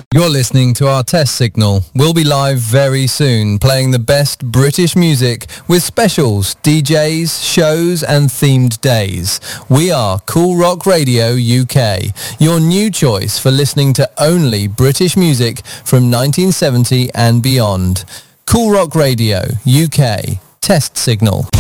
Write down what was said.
You're listening to our test signal. We'll be live very soon, playing the best British music with specials, DJs, shows and themed days. We are Cool Rock Radio UK, your new choice for listening to only British music from 1970 and beyond. Cool Rock Radio UK, test signal.